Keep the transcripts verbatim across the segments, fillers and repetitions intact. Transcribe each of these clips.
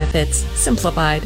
benefits simplified.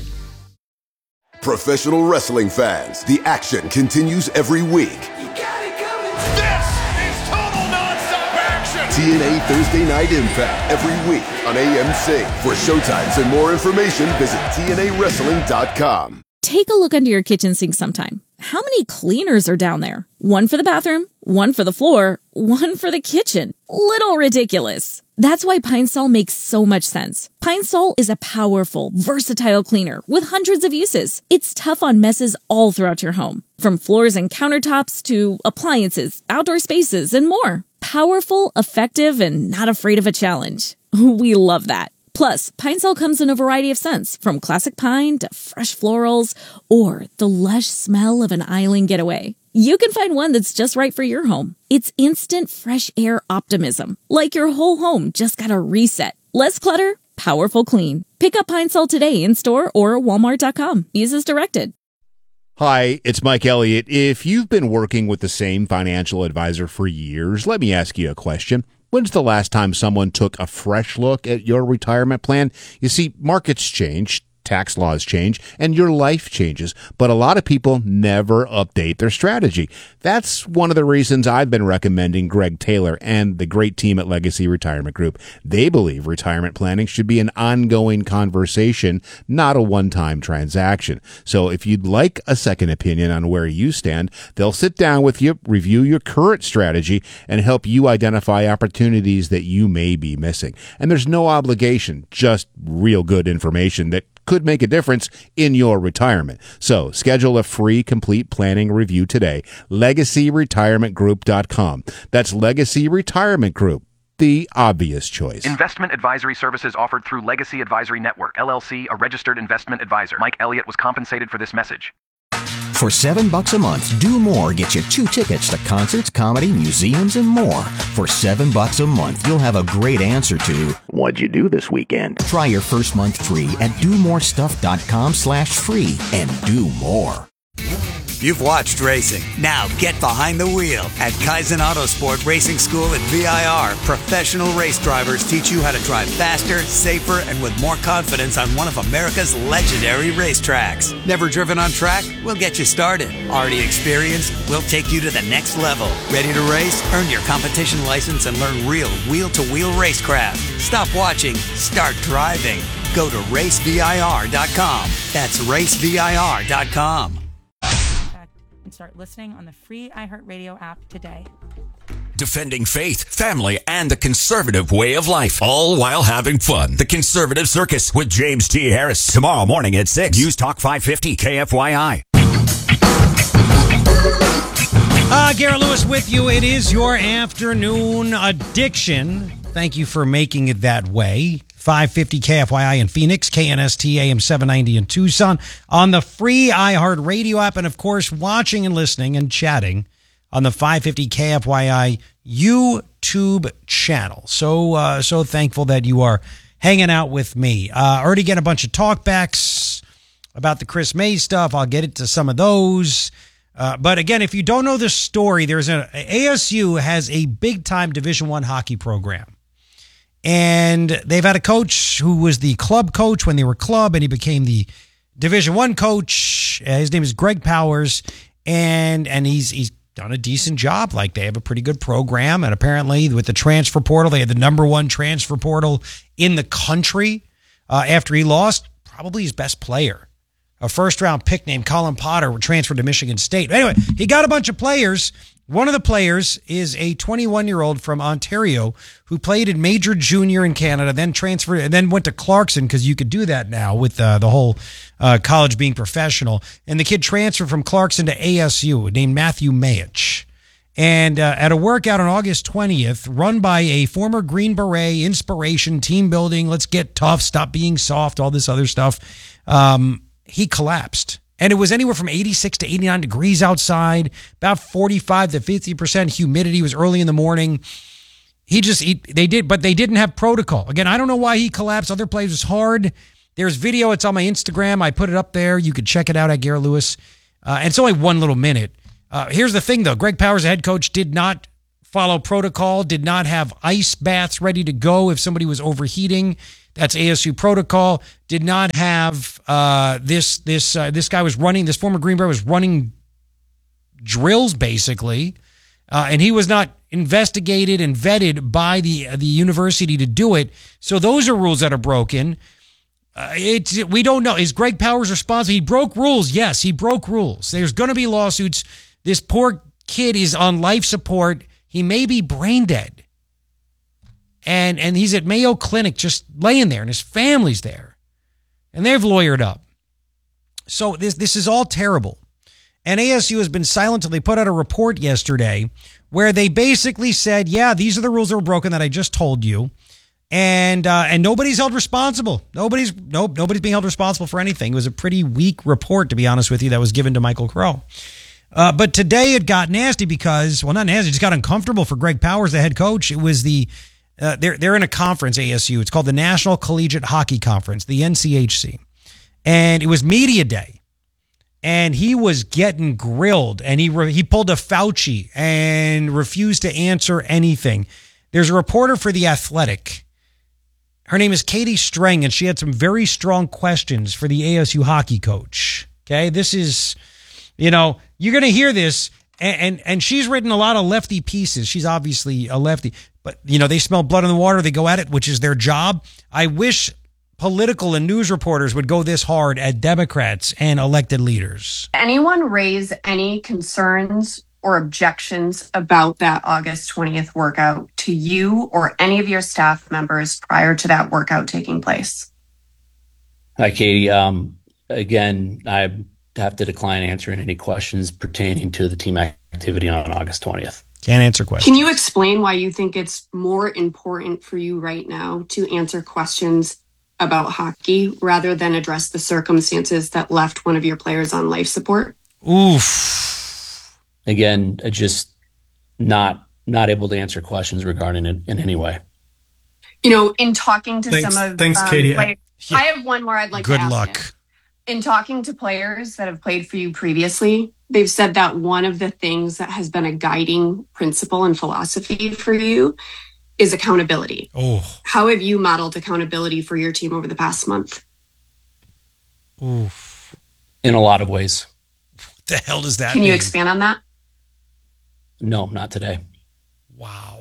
Professional wrestling fans, the action continues every week. You got it coming. This is total nonstop action. T N A Thursday Night Impact every week on A M C. For showtimes and more information, visit T N A wrestling dot com. Take a look under your kitchen sink sometime. How many cleaners are down there? One for the bathroom, one for the floor, one for the kitchen. Little ridiculous. That's why Pine Sol makes so much sense. Pine Sol is a powerful, versatile cleaner with hundreds of uses. It's tough on messes all throughout your home, from floors and countertops to appliances, outdoor spaces, and more. Powerful, effective, and not afraid of a challenge. We love that. Plus, Pine Sol comes in a variety of scents, from classic pine to fresh florals or the lush smell of an island getaway. You can find one that's just right for your home. It's instant fresh air optimism, like your whole home just got a reset. Less clutter, powerful clean. Pick up Pine Sol today in store or walmart dot com. Use as directed. Hi, it's Mike Elliott. If you've been working with the same financial advisor for years, let me ask you a question. When's the last time someone took a fresh look at your retirement plan? You see, markets change, tax laws change, and your life changes, but a lot of people never update their strategy. That's one of the reasons I've been recommending Greg Taylor and the great team at Legacy Retirement Group. They believe retirement planning should be an ongoing conversation, not a one-time transaction. So if you'd like a second opinion on where you stand, they'll sit down with you, review your current strategy, and help you identify opportunities that you may be missing. And there's no obligation, just real good information that could make a difference in your retirement. So schedule a free complete planning review today. legacy retirement group dot com. That's Legacy Retirement Group, the obvious choice. Investment advisory services offered through Legacy Advisory Network, L L C, a registered investment advisor. Mike Elliott was compensated for this message. For seven bucks a month, Do More gets you two tickets to concerts, comedy, museums, and more. For seven bucks a month, you'll have a great answer to what'd you do this weekend? Try your first month free at do more stuff dot com slash free and do more. You've watched racing. Now get behind the wheel. At Kaizen Autosport Racing School at V I R, professional race drivers teach you how to drive faster, safer, and with more confidence on one of America's legendary racetracks. Never driven on track? We'll get you started. Already experienced? We'll take you to the next level. Ready to race? Earn your competition license and learn real wheel-to-wheel racecraft. Stop watching. Start driving. Go to race V I R dot com. That's race V I R dot com. And start listening on the free iHeartRadio app today. Defending faith, family, and the conservative way of life, all while having fun. The Conservative Circus with James T. Harris. Tomorrow morning at six. News Talk five fifty K F Y I. Uh, Garrett Lewis with you. It is your afternoon addiction. Thank you for making it that way. five fifty K F Y I in Phoenix, K N S T A M seven ninety in Tucson, on the free iHeartRadio app, and of course, watching and listening and chatting on the five fifty K F Y I YouTube channel. So, uh, so thankful that you are hanging out with me. Uh, already getting a bunch of talkbacks about the Chris May stuff. I'll get into some of those. Uh, but again, if you don't know the story, there's a A S U has a big time Division One hockey program. And they've had a coach who was the club coach when they were club, and he became the Division One coach. Uh, his name is Greg Powers, and and he's he's done a decent job. Like, they have a pretty good program, and apparently with the transfer portal, they had the number one transfer portal in the country. Uh, after he lost, probably his best player, a first round pick named Colin Potter, transferred to Michigan State. Anyway, he got a bunch of players. One of the players is a twenty-one-year-old from Ontario who played in Major Junior in Canada, then transferred, and then went to Clarkson, because you could do that now with uh, the whole uh, college being professional. And the kid transferred from Clarkson to A S U, named Matthew Mayich. And uh, at a workout on August twentieth, run by a former Green Beret, inspiration, team building, let's get tough, stop being soft, all this other stuff, um, he collapsed. And it was anywhere from eighty-six to eighty-nine degrees outside, about forty-five to fifty percent humidity. It was early in the morning. He just, he, they did, but they didn't have protocol. Again, I don't know why he collapsed. Other players, it was hard. There's video. It's on my Instagram. I put it up there. You could check it out at Garrett Lewis. Uh, and it's only one little minute. Uh, here's the thing, though. Greg Powers, the head coach, did not follow protocol, did not have ice baths ready to go if somebody was overheating. That's A S U protocol. Did not have uh, this this uh, this guy was running. This former Green Beret was running drills basically, uh, and he was not investigated and vetted by the the university to do it. So those are rules that are broken. Uh, it's we don't know. Is Greg Powers responsible? He broke rules. Yes, he broke rules. There's going to be lawsuits. This poor kid is on life support. He may be brain dead. And and he's at Mayo Clinic just laying there, and his family's there. And they've lawyered up. So this this is all terrible. And A S U has been silent until they put out a report yesterday where they basically said, yeah, these are the rules that were broken that I just told you. And uh, and nobody's held responsible. Nobody's nope, nobody's being held responsible for anything. It was a pretty weak report, to be honest with you, that was given to Michael Crow. Uh, but today it got nasty because, well, not nasty, it just got uncomfortable for Greg Powers, the head coach. It was the Uh, they're they're in a conference, A S U. It's called the National Collegiate Hockey Conference, the N C H C. And it was media day. And he was getting grilled. And he re- he pulled a Fauci and refused to answer anything. There's a reporter for The Athletic. Her name is Katie Strang, and she had some very strong questions for the A S U hockey coach. Okay, this is, you know, you're going to hear this. And, and and she's written a lot of lefty pieces. She's obviously a lefty. But, you know, they smell blood in the water. They go at it, which is their job. I wish political and news reporters would go this hard at Democrats and elected leaders. Anyone raise any concerns or objections about that August twentieth workout to you or any of your staff members prior to that workout taking place? Hi, Katie. Um, again, I have to decline answering any questions pertaining to the team activity on August twentieth. Can't answer questions. Can you explain why you think it's more important for you right now to answer questions about hockey rather than address the circumstances that left one of your players on life support? Oof. Again, just not not able to answer questions regarding it in any way. You know, in talking to thanks, some of thanks, um, Katie. Players, Yeah. I have one more I'd like Good to ask luck. you. In talking to players that have played for you previously, they've said that one of the things that has been a guiding principle and philosophy for you is accountability. Oh. How have you modeled accountability for your team over the past month? Oof. In a lot of ways. What the hell does that Can mean? you expand on that? No, not today. Wow.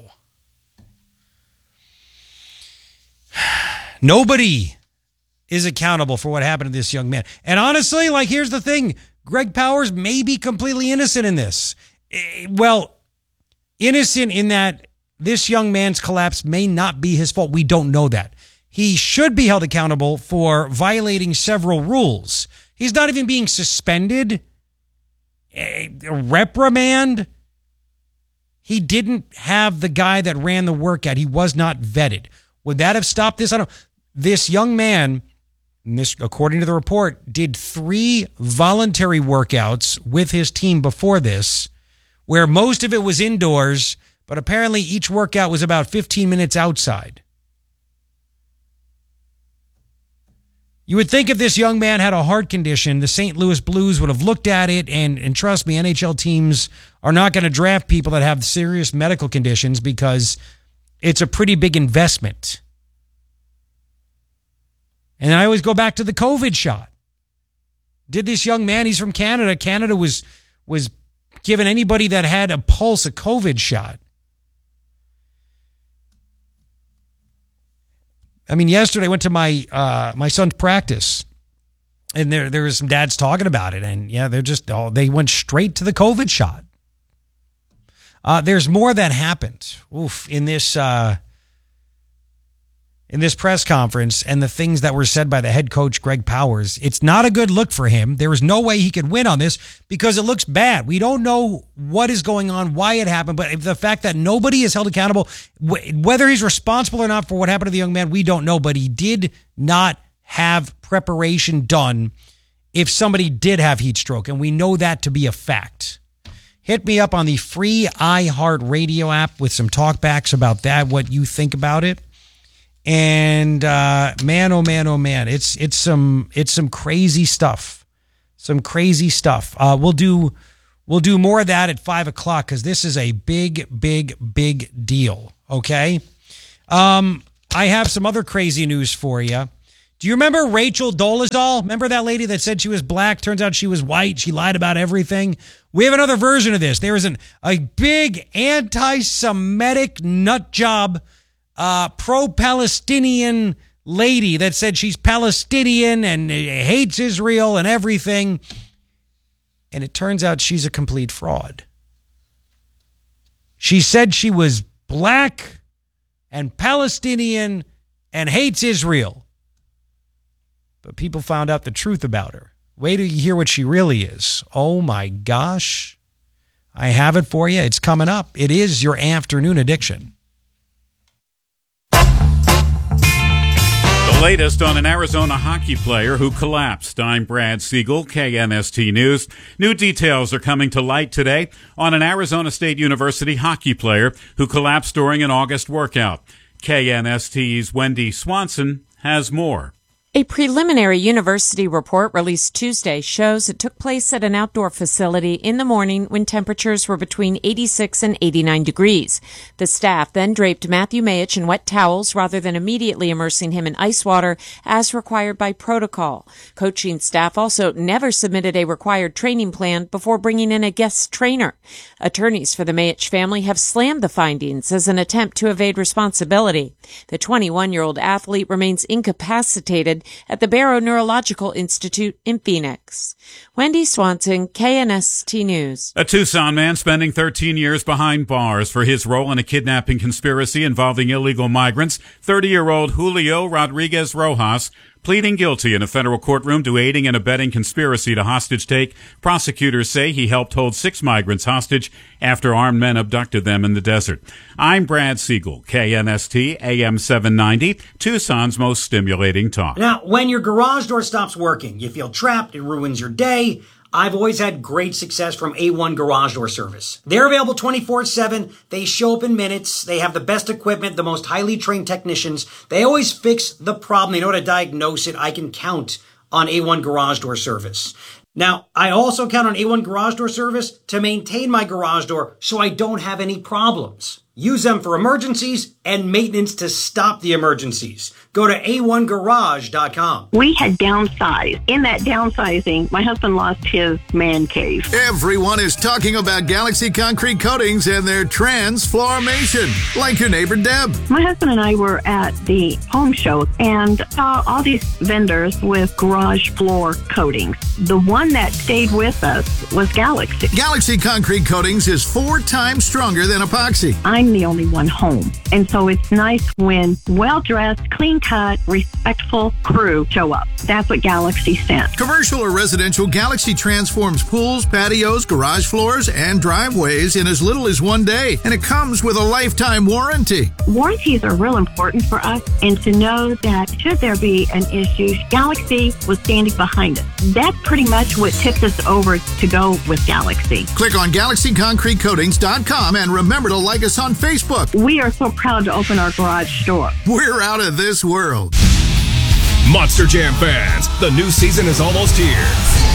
Nobody is accountable for what happened to this young man. And honestly, like, here's the thing. Greg Powers may be completely innocent in this. Eh, Well, innocent in that this young man's collapse may not be his fault. We don't know that. He should be held accountable for violating several rules. He's not even being suspended, a reprimand. He didn't have the guy that ran the workout. He was not vetted. Would that have stopped this? I don't. This young man, this, according to the report, did three voluntary workouts with his team before this, where most of it was indoors, but apparently each workout was about fifteen minutes outside. You would think if this young man had a heart condition, the Saint Louis Blues would have looked at it, and, and trust me, N H L teams are not going to draft people that have serious medical conditions because it's a pretty big investment. And I always go back to the COVID shot. Did this young man, he's from Canada. Canada was was giving anybody that had a pulse a COVID shot. I mean, yesterday I went to my uh, my son's practice, and there there was some dads talking about it, and yeah, they're just oh, they went straight to the COVID shot. Uh, there's more that happened. Oof, in this uh, in this press conference, and the things that were said by the head coach Greg Powers. It's not a good look for him. There is no way he could win on this because it looks bad. We don't know what is going on, why it happened, but the fact that nobody is held accountable, whether he's responsible or not for what happened to the young man, we don't know. But he did not have preparation done if somebody did have heat stroke, and we know that to be a fact. Hit me up on the free iHeartRadio app with some talkbacks about that, what you think about it. And uh, man, oh man, oh man, it's it's some it's some crazy stuff, some crazy stuff. Uh, we'll do we'll do more of that at five o'clock because this is a big, big, big deal. Okay, um, I have some other crazy news for you. Do you remember Rachel Dolezal? Remember that lady that said she was black? Turns out she was white. She lied about everything. We have another version of this. There is an, a big anti-Semitic nut job, uh, pro-Palestinian lady that said she's Palestinian and hates Israel and everything. And it turns out she's a complete fraud. She said she was black and Palestinian and hates Israel. But people found out the truth about her. Wait till you hear what she really is. Oh my gosh. I have it for you. It's coming up. It is your afternoon addiction. The latest on an Arizona hockey player who collapsed. I'm Brad Siegel, K N S T News. New details are coming to light today on an Arizona State University hockey player who collapsed during an August workout. K N S T's Wendy Swanson has more. A preliminary university report released Tuesday shows it took place at an outdoor facility in the morning when temperatures were between eighty-six and eighty-nine degrees. The staff then draped Matthew Mayich in wet towels rather than immediately immersing him in ice water as required by protocol. Coaching staff also never submitted a required training plan before bringing in a guest trainer. Attorneys for the Mayich family have slammed the findings as an attempt to evade responsibility. The twenty-one-year-old athlete remains incapacitated at the Barrow Neurological Institute in Phoenix. Wendy Swanson, K N S T News. A Tucson man spending thirteen years behind bars for his role in a kidnapping conspiracy involving illegal migrants. thirty-year-old Julio Rodriguez Rojas pleading guilty in a federal courtroom to aiding and abetting conspiracy to hostage take. Prosecutors say he helped hold six migrants hostage after armed men abducted them in the desert. I'm Brad Siegel, K N S T A M seven ninety, Tucson's most stimulating talk. Now, when your garage door stops working, you feel trapped, it ruins your day. I've always had great success from A one Garage Door Service. They're available twenty-four seven. They show up in minutes. They have the best equipment, the most highly trained technicians. They always fix the problem. They know how to diagnose it. I can count on A one Garage Door Service. Now, I also count on A one Garage Door Service to maintain my garage door so I don't have any problems. Use them for emergencies and maintenance to stop the emergencies. Go to A one garage dot com. We had downsized. In that downsizing, my husband lost his man cave. Everyone is talking about Galaxy Concrete Coatings and their transformation, like your neighbor Deb. My husband and I were at the home show and saw all these vendors with garage floor coatings. The one that stayed with us was Galaxy. Galaxy Concrete Coatings is four times stronger than epoxy. I'm the only one home. And so it's nice when well-dressed, clean-cut, respectful crew show up. That's what Galaxy sent. Commercial or residential, Galaxy transforms pools, patios, garage floors, and driveways in as little as one day. And it comes with a lifetime warranty. Warranties are real important for us. And to know that should there be an issue, Galaxy was standing behind us. That's pretty much what tipped us over to go with Galaxy. Click on Galaxy Concrete Coatings dot com and remember to like us on Facebook. We are so proud to open our garage door. We're out of this world. Monster Jam fans, the new season is almost here.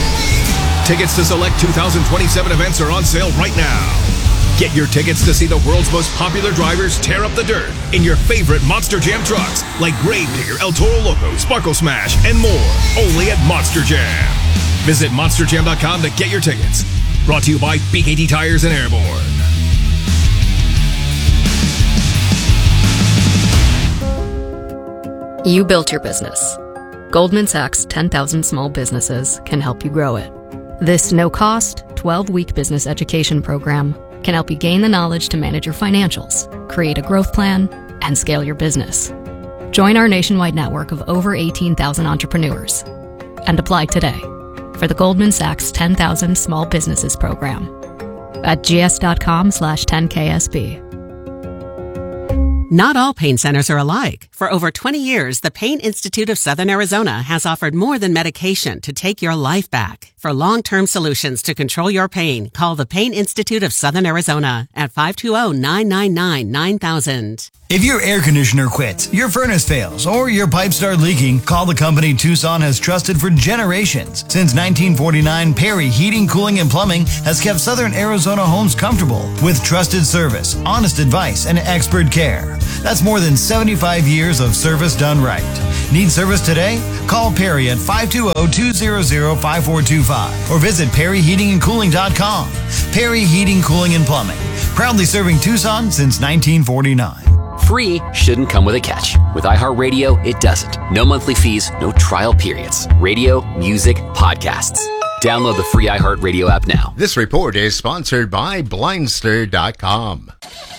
Tickets to select two thousand twenty-seven events are on sale right now. Get your tickets to see the world's most popular drivers tear up the dirt in your favorite Monster Jam trucks like Gravedigger, El Toro Loco, Sparkle Smash, and more. Only at Monster Jam. Visit monster jam dot com to get your tickets. Brought to you by B K T Tires and Airborne. You built your business. Goldman Sachs ten thousand Small Businesses can help you grow it. This no-cost, twelve-week business education program can help you gain the knowledge to manage your financials, create a growth plan, and scale your business. Join our nationwide network of over eighteen thousand entrepreneurs and apply today for the Goldman Sachs ten thousand Small Businesses program at gs.com slash 10KSB. Not all pain centers are alike. For over twenty years, the Pain Institute of Southern Arizona has offered more than medication to take your life back. For long-term solutions to control your pain, call the Pain Institute of Southern Arizona at five two zero, nine nine nine, nine thousand. If your air conditioner quits, your furnace fails, or your pipes start leaking, call the company Tucson has trusted for generations. Since nineteen forty-nine, Perry Heating, Cooling, and Plumbing has kept Southern Arizona homes comfortable with trusted service, honest advice, and expert care. That's more than seventy-five years of service done right. Need service today? Call Perry at five two zero, two zero zero, five four two five or visit perry heating and cooling dot com. Perry Heating, Cooling, and Plumbing. Proudly serving Tucson since nineteen forty-nine. Free shouldn't come with a catch. With iHeartRadio, it doesn't. No monthly fees, no trial periods. Radio, music, podcasts. Download the free iHeartRadio app now. This report is sponsored by Blindster dot com.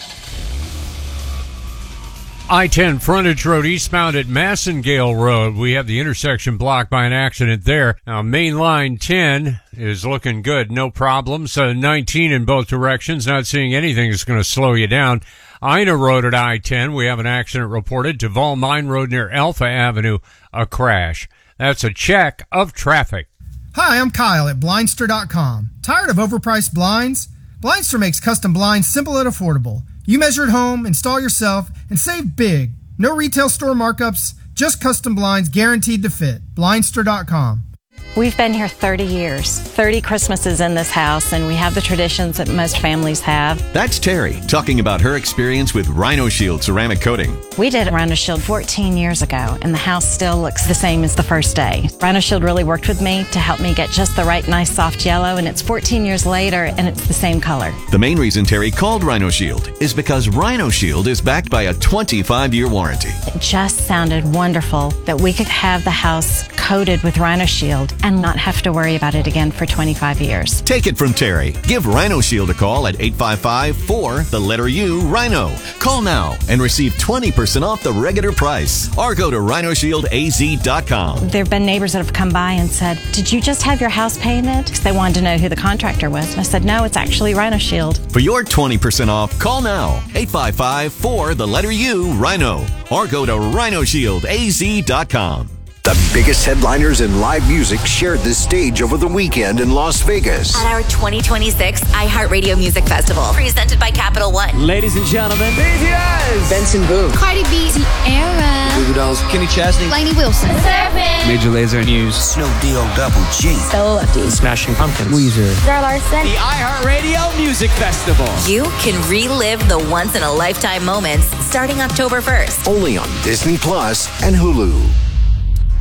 I ten frontage road eastbound at Massengale Road. We have the intersection blocked by an accident there. Now, main line ten is looking good. No problems. Uh, nineteen in both directions. Not seeing anything that's going to slow you down. Ina Road at I ten. We have an accident reported. Duval Mine Road near Alpha Avenue. A crash. That's a check of traffic. Hi, I'm Kyle at Blindster dot com. Tired of overpriced blinds? Blindster makes custom blinds simple and affordable. You measure at home, install yourself, and save big. No retail store markups, just custom blinds guaranteed to fit. Blindster dot com. We've been here thirty years, thirty Christmases in this house, and we have the traditions that most families have. That's Terry talking about her experience with Rhino Shield ceramic coating. We did Rhino Shield fourteen years ago, and the house still looks the same as the first day. Rhino Shield really worked with me to help me get just the right nice soft yellow, and it's fourteen years later, and it's the same color. The main reason Terry called Rhino Shield is because Rhino Shield is backed by a twenty-five year warranty. It just sounded wonderful that we could have the house coated with Rhino Shield and not have to worry about it again for twenty-five years. Take it from Terry. Give Rhino Shield a call at eight five five, four, the letter U, Rhino. Call now and receive twenty percent off the regular price. Or go to rhino shield a z dot com. There have been neighbors that have come by and said, did you just have your house painted? Because they wanted to know who the contractor was. And I said, no, it's actually Rhino Shield. For your twenty percent off, call now. eight five five, four, the letter U, Rhino. Or go to rhino shield a z dot com. The biggest headliners in live music shared the stage over the weekend in Las Vegas. At our twenty twenty-six iHeartRadio Music Festival, presented by Capital One. Ladies and gentlemen, B T S, Benson Boone, Cardi B, Tierra, Goo Goo Dolls, Kenny Chesney, Lainey Wilson, Surfing, Major Lazer News, Snoop D-O Double G, So Lucky, Smashing Pumpkins, Weezer, Zara Larson. The iHeartRadio Music Festival. You can relive the once-in-a-lifetime moments starting October first. Only on Disney Plus and Hulu.